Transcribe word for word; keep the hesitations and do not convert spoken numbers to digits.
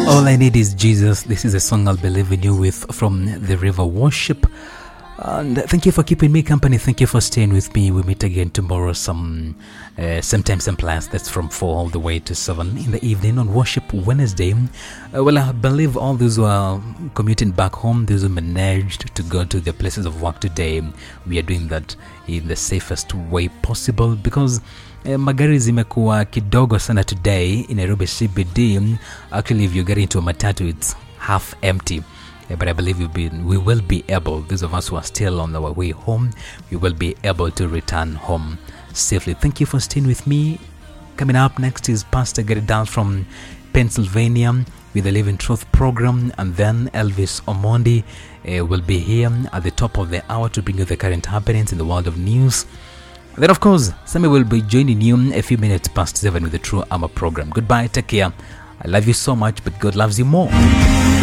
All I Need Is Jesus. This is a song I'll be leaving you with from The River Worship. And thank you for keeping me company. Thank you for staying with me. We meet again tomorrow, some uh, sometime, some plans. That's from four all the way to seven in the evening on Worship Wednesday. Uh, well, I believe all those who are commuting back home, those who managed to go to their places of work today, we are doing that in the safest way possible because uh, magari zimekuwa kidogo sana today in Nairobi C B D. Actually, if you get into a matatu, it's half empty. Yeah, but I believe we'll be, we will be able, those of us who are still on our way home, we will be able to return home safely. Thank you for staying with me. Coming up next is Pastor Gary Dal from Pennsylvania with the Living Truth program, and then Elvis Omondi uh, will be here at the top of the hour to bring you the current happenings in the world of news. And then, of course, Sammy will be joining you a few minutes past seven with the True Armor program. Goodbye, take care. I love you so much, but God loves you more.